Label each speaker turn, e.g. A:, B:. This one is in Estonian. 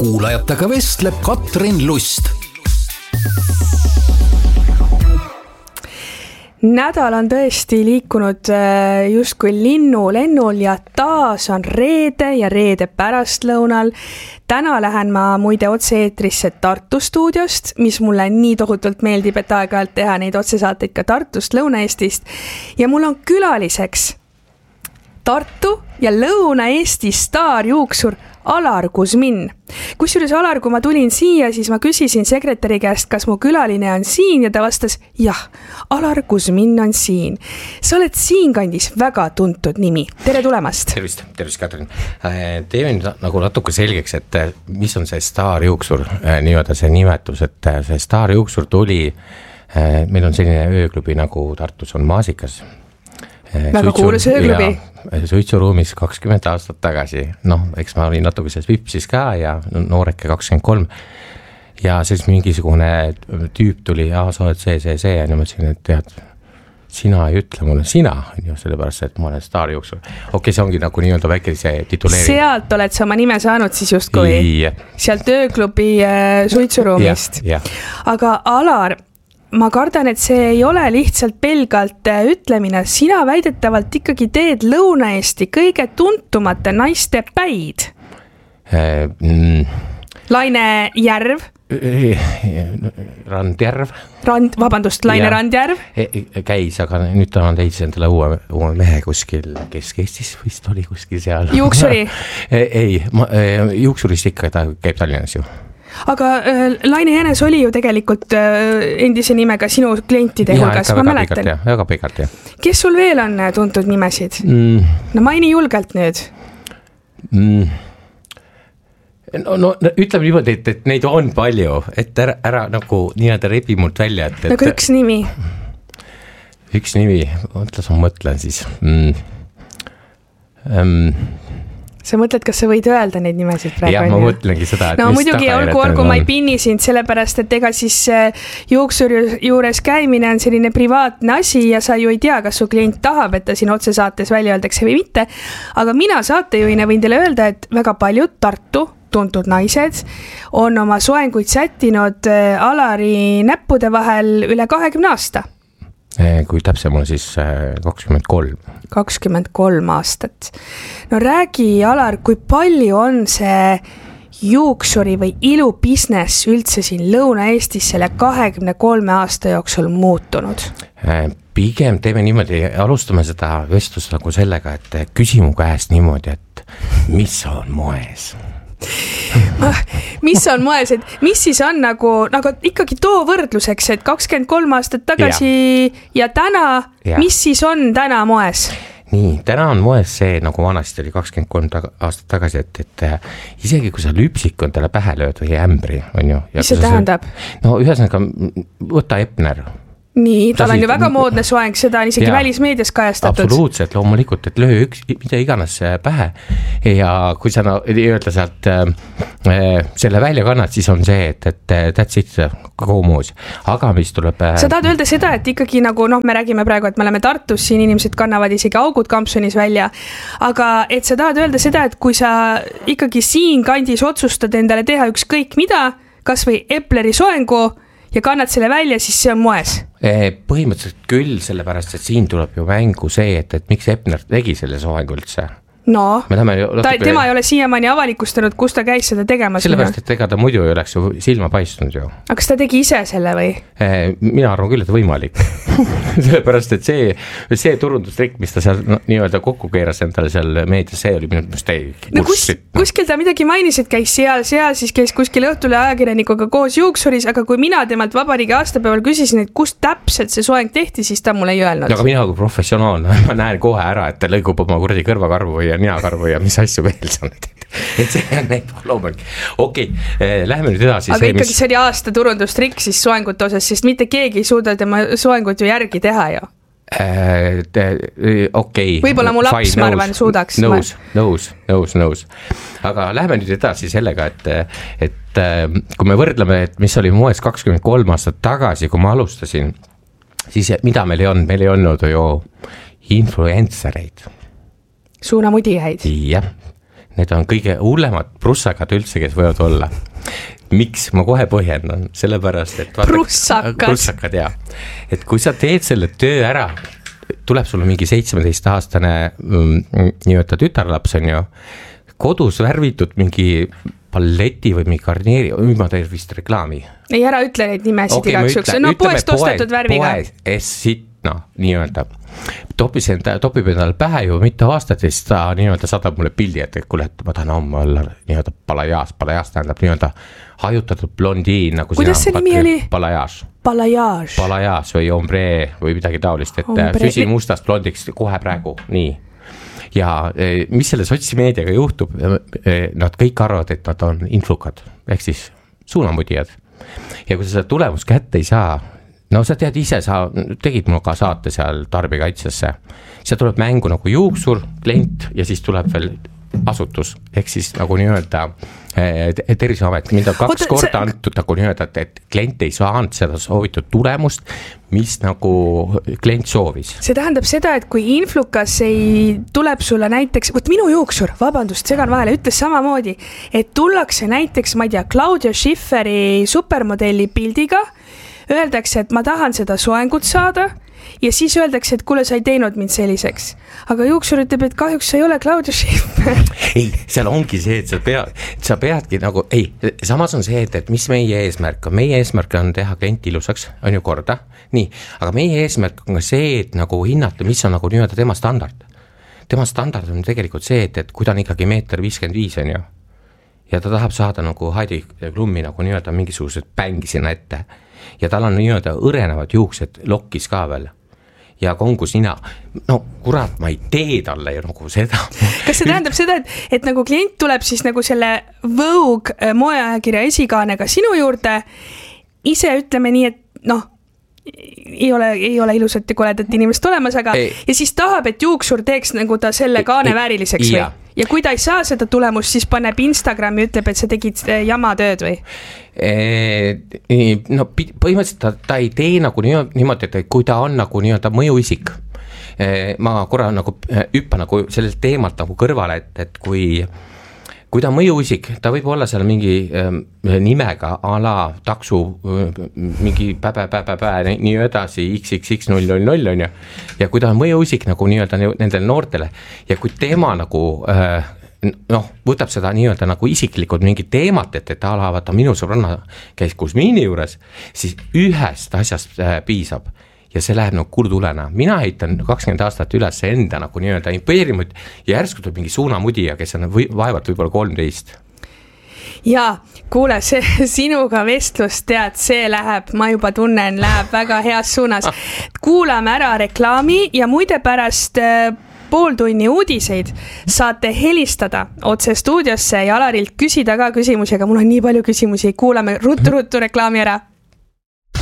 A: kuulajatega vestleb Katrin Lust.
B: Nädal on tõesti liikunud justkui linnulennul ja taas on reede ja reede pärastlõunal. Täna lähen ma muide otse-eetrisse Tartu stuudiost, mis mulle nii tohutult meeldib, et aeg-ajalt teha neid otsesaateid ka Tartust, Lõuna-Eestist. Ja mul on külaliseks Tartu ja Lõuna-Eesti staarjuuksur Alar Kuzmin. Kusjuures Alar, kui ma tulin siia, siis ma küsisin sekretäri käest, kas mu külaline on siin ja ta vastas, jah, Alar Kuzmin on siin. Sa oled siinkandis väga tuntud nimi. Tere tulemast!
C: Tervist Katrin. Teeme nagu natuke selgeks, et mis on see staarjuuksur, nii-öelda see nimetus, et see staarjuuksur tuli, meil on selline ööklubi nagu Tartus on Maasikas.
B: Väga kuulus ööklubi.
C: Suitsuruumis 20 aastat tagasi. Eks ma olin natuke selles vipsis ka ja nooreke 23. Ja siis mingisugune tüüp tuli, sa oled see. Ja ma ütlesin, et tead, sina ei ütle mulle sina, sellepärast, et ma olen staarjuuksur. Okei, see ongi nagu nii-öelda väike see tituleering. Sealt
B: oled sa oma nime saanud siis justkui? Sealt ööklubi suitsuruumist.
C: Ja.
B: Aga Alar, ma kardan, et see ei ole lihtsalt pelgalt ütlemine. Sina väidetavalt ikkagi teed Lõuna-Eesti kõige tuntumate naiste päid. Laine Järv.
C: Randjärv.
B: Laine Randjärv.
C: Käis, aga nüüd ta on leidis endale uue mehe kuskil Kesk-Eestis, vist oli kuskil seal.
B: Juuksuri?
C: Ei, juuksurist ikka, ta käib Tallinnas ju.
B: Aga Laine Jänes oli ju tegelikult endise nimega sinu klientide hulgas, ma mäletan.
C: Väga pikalt, jah.
B: Kes sul veel on tuntud nimesid? No maini julgelt nüüd.
C: No ütleme niimoodi, et neid on palju, et ära nagu nii-öelda rebi mult välja.
B: Nagu üks nimi.
C: Üks nimi, ma mõtlen siis.
B: Sa mõtled, kas sa võid öelda neid nimesid praegu?
C: Jah, ma mõtlengi seda.
B: No muidugi olgu ma ei pinni sind, sellepärast, et ega siis juuksuri juures käimine on selline privaatne asi ja sa ju ei tea, kas su klient tahab, et ta siin otsesaates välja öeldakse või mitte. Aga mina saatejuhina võin teile öelda, et väga paljud Tartu tuntud naised on oma soenguid sättinud Alari näppude vahel üle 20 aasta.
C: Kui täpsem on siis 23.
B: 23 aastat. No räägi, Alar, kui palju on see juuksuri või ilubusiness üldse siin Lõuna-Eestis selle 23 aasta jooksul muutunud?
C: Pigem teeme niimoodi, alustame seda vestlust nagu sellega, et küsimu käest niimoodi, et mis on moes?
B: Mis on moes, et mis siis on nagu ikkagi too võrdluseks, et 23 aastat tagasi ja täna, mis siis on täna moes?
C: Nii, täna on moes see, nagu vanasti oli 23 aastat tagasi, et isegi kui sa lüpsik on talle pähe lööd või ämbri, on ju.
B: Mis see tähendab?
C: No ühesõnaga, võta Epner.
B: Nii, tal on ju väga moodne soeng, seda on isegi välismeedias kajastatud.
C: Absoluutselt, loomulikult, et löö mida iganes pähe ja kui sa öelda sealt selle välja kannad, siis on see, et that's it, kogu muus. Aga mis tuleb...
B: Sa tahad öelda seda, et ikkagi nagu, me räägime praegu, et me oleme Tartus, siin inimesed kannavad isegi augud kampsunis välja, aga et sa tahad öelda seda, et kui sa ikkagi siin kandis otsustad endale teha ükskõik mida, kas või Epleri soengu ja kannad selle välja, siis see on moes?
C: Põhimõtteliselt küll, sellepärast, et siin tuleb ju mängu see, et miks Epner tegi selle soengu üldse.
B: No, tema ei ole siiamaani avalikustanud, kus ta käis seda tegema.
C: Sellepärast, et ega ta muidu ei oleks ju silma paistunud ju.
B: Aga kas ta tegi ise selle või?
C: Mina arvan küll, et võimalik. Sellepärast, et see turundustrikk, mis ta seal nii-öelda kokku keeras endale seal meedias, see oli minu mõttes
B: no kuskil ta midagi mainis, et käis seal, siis käis kuskil õhtule ajakirjanikuga koos juuksuris, aga kui mina temalt vabariigi aastapäeval küsisin, et kust täpselt see soeng tehti, siis ta mulle ei öelnud.
C: Aga mina kui professionaalne, ma näen kohe ära, et ta lõigub oma kuradi kõrvakarvu ja niakarvu ja mis asju veel sa oled. Et see on neid loomulik. Okei, läheme nüüd edasi.
B: Aga ikkagi see oli aasta turundustrikk siis soengute osas, sest mitte keegi ei suuda tema soengut ju järgi teha ju.
C: Okei.
B: Võib-olla mu laps, ma arvan, suudaks.
C: Nõus. Aga läheme nüüd edasi sellega, et kui me võrdleme, et mis oli moes 23 aastat tagasi, kui ma alustasin, siis mida meil ei olnud? Meil ei olnud ju influencereid.
B: Suunamudijaid.
C: Jah. need on kõige hullemad prussakad üldse, kes võivad olla. Miks? Ma kohe põhjendan, sellepärast, et prussakad, jah. Et kui sa teed selle töö ära, tuleb sulle mingi 17-aastane nii-öelda tütarlaps on ju, kodus värvitud mingi palleti või mingi garneeri, ma teen vist reklaami.
B: Ei, ära ütle neid nimesid igaks juks, no poest ostetud värviga.
C: Nii-öelda topib endale pähe ju mitu aastat ja siis ta nii-öelda saadab mulle pildi, et kuule, et ma tahan homme olla nii-öelda palajaas tähendab nii-öelda hajutatud blondiin, nagu
B: kuidas see nimi oli?
C: Palajaas või ombre või midagi taolist, et süsi mustast blondiks kohe praegu, nii. Ja mis selle sotsimeediaga juhtub, nad kõik arvavad, et nad on influkad, ehk siis suunamudijad. Ja kui sa seda tulemus kätte ei saa, no sa tead ise, sa tegid mul ka saate seal tarbikaitsesse, see tuleb mängu nagu juuksur, klient ja siis tuleb veel asutus, ehk siis nagu nii-öelda Terviseamet, mind on 2 korda antud nagu nii-öelda, et klient ei saanud seda soovitud tulemust, mis nagu klient soovis.
B: See tähendab seda, et kui influkas ei tuleb sulle näiteks, minu juuksur, vabandust, segan vahele, ütles samamoodi, et tullakse näiteks, ma ei tea, Claudia Schifferi supermodelli pildiga, öeldakse, et ma tahan seda soengut saada ja siis öeldakse, et kuule, sa ei teinud mind selliseks. Aga juuksur ütleb, et kahjuks sa ei ole Claudia Schiffer.
C: Ei, seal ongi see, et sa peadki nagu, samas on see, et mis meie eesmärk on. Meie eesmärk on teha klient ilusaks, on ju korda. Nii, aga meie eesmärk on ka see, et nagu hinnata, mis on nagu nii-öelda tema standard. Tema standard on tegelikult see, et kui ta on ikkagi 1,55 meetrit on ju, ja ta tahab saada nagu Heidi Klummi nagu nii-öelda mingisugused bängi sinna ette. Ja tal on nii-öelda õrenevad juuksed lokkis ka veel ja kongus nina, no kurat, ma ei tee talle ju nagu seda.
B: Kas see tähendab seda, et nagu klient tuleb siis nagu selle Vogue moeajakirja esikaanega sinu juurde, ise ütleme nii, et noh, ei ole ilusat ja koledat inimest olemas, aga ja siis tahab, et juuksur teeks nagu ta selle kaane vääriliseks või? Ja kui ta ei saa seda tulemust, siis paneb Instagrami, ütleb, et sa tegid jamatööd või?
C: No põhimõtteliselt ta ei tee nagu niimoodi, et kui ta on nagu nii-öelda mõjuisik. Ma korra nagu hüppa nagu sellelt teemalt nagu kõrvale, et kui ta on mõjuisik, ta võib olla seal mingi nimega a la taksu, mingi nii edasi, XXX000 on ju, ja kui ta on mõjuisik nagu nii-öelda nendele noortele, ja kui tema nagu, võtab seda nii-öelda nagu isiklikud mingid teemat, et ta vaata minu sõbranna käis Kusmini juures, siis ühest asjast piisab. Ja see läheb nagu kurtulena. Mina heitan 20 aastat üles enda nagu nii-öelda impeeriumit ja järsku tuleb mingi suunamudija, kes on vaevalt võib-olla 13.
B: Ja, kuule, see sinuga vestlus, tead, see läheb, ma juba tunnen, läheb väga heas suunas. Kuulame ära reklaami ja muide pärast pooltunni uudiseid saate helistada otse stuudiosse ja Alarilt küsida ka küsimusi, aga mul on nii palju küsimusi. Kuulame ruttu reklaami ära.